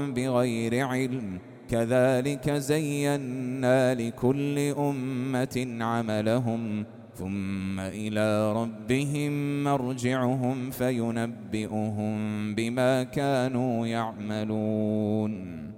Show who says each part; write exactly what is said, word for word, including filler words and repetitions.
Speaker 1: بغير علم كذلك زينا لكل أمة عملهم ثم إلى ربهم مرجعهم فينبئهم بما كانوا يعملون.